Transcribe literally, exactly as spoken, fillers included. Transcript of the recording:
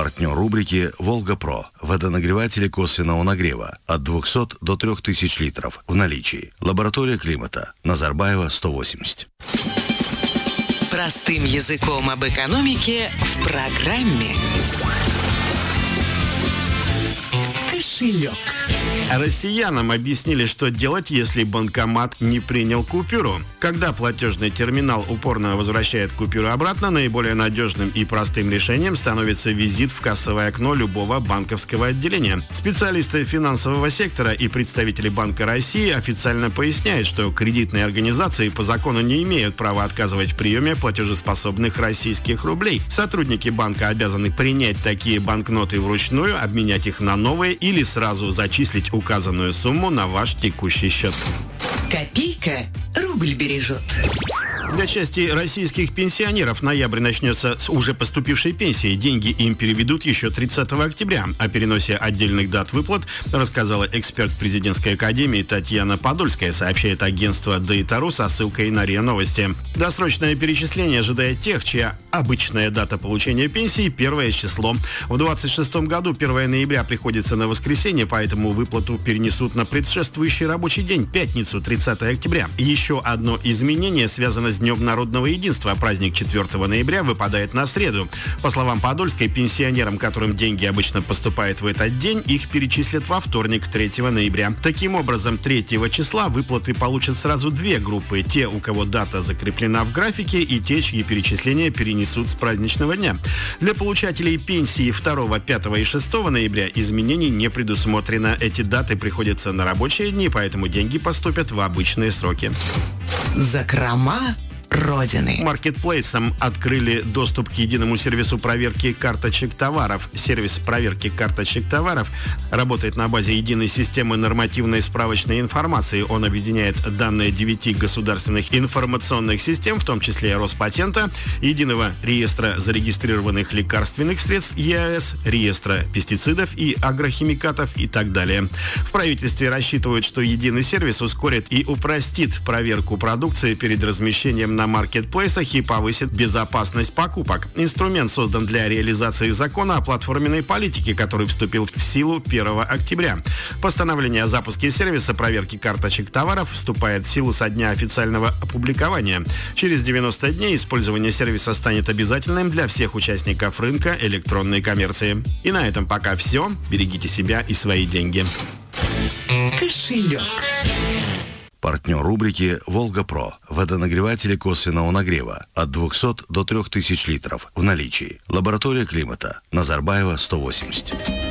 Партнер рубрики «Волга-Про». Водонагреватели косвенного нагрева от двухсот до трёх тысяч литров в наличии. Лаборатория климата. Назарбаева, сто восемьдесят. Простым языком об экономике в программе «Кошелек». Россиянам объяснили, что делать, если банкомат не принял купюру. Когда платежный терминал упорно возвращает купюру обратно, наиболее надежным и простым решением становится визит в кассовое окно любого банковского отделения. Специалисты финансового сектора и представители Банка России официально поясняют, что кредитные организации по закону не имеют права отказывать в приеме платежеспособных российских рублей. Сотрудники банка обязаны принять такие банкноты вручную, обменять их на новые или сразу зачислить указанную сумму на ваш текущий счет. Копейка рубль бережет. Для части российских пенсионеров ноябрь начнется с уже поступившей пенсии. Деньги им переведут еще тридцатого октября. О переносе отдельных дат выплат рассказала эксперт президентской академии Татьяна Подольская, сообщает агентство Дейтару со ссылкой на РИА Новости. Досрочное перечисление ожидает тех, чья обычная дата получения пенсии – первое число. В двадцать шестом году первое ноября приходится на воскресенье, поэтому выплату перенесут на предшествующий рабочий день, пятницу, тридцатого октября. Еще одно изменение связано с Днем народного единства. Праздник четвёртого ноября выпадает на среду. По словам Подольской, пенсионерам, которым деньги обычно поступают в этот день, их перечислят во вторник, третьего ноября. Таким образом, третьего числа выплаты получат сразу две группы. Те, у кого дата закреплена в графике, и те, чьи перечисления перенесут с праздничного дня. Для получателей пенсии второго, пятого и шестого ноября изменений не предусмотрено. Эти даты приходятся на рабочие дни, поэтому деньги поступят в обычные сроки. Закрома Родины. Маркетплейсам открыли доступ к единому сервису проверки карточек товаров. Сервис проверки карточек товаров работает на базе единой системы нормативной справочной информации. Он объединяет данные девяти государственных информационных систем, в том числе Роспатента, единого реестра зарегистрированных лекарственных средств ЕАЭС, реестра пестицидов и агрохимикатов и так далее. В правительстве рассчитывают, что единый сервис ускорит и упростит проверку продукции перед размещением на маркетплейсах и повысит безопасность покупок. Инструмент создан для реализации закона о платформенной политике, который вступил в силу первого октября. Постановление о запуске сервиса проверки карточек товаров вступает в силу со дня официального опубликования. Через девяносто дней использование сервиса станет обязательным для всех участников рынка электронной коммерции. И на этом пока все. Берегите себя и свои деньги. Кошелек. Партнер рубрики «Волга-Про». Водонагреватели косвенного нагрева от двухсот до трёх тысяч литров в наличии. Лаборатория климата. Назарбаева, сто восемьдесят.